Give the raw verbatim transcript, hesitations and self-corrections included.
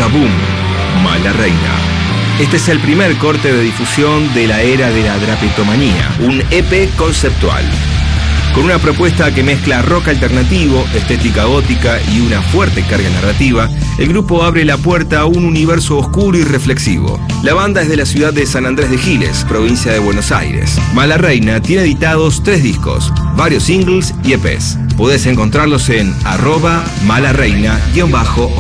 Boom, Mala Reina. Este es el primer corte de difusión de la era de la drapetomanía, un E P conceptual. Con una propuesta que mezcla rock alternativo, estética gótica y una fuerte carga narrativa, el grupo abre la puerta a un universo oscuro y reflexivo. La banda es de la ciudad de San Andrés de Giles, provincia de Buenos Aires. Mala Reina tiene editados tres discos, varios singles y E Pes. Podés encontrarlos en arroba malareina guión bajo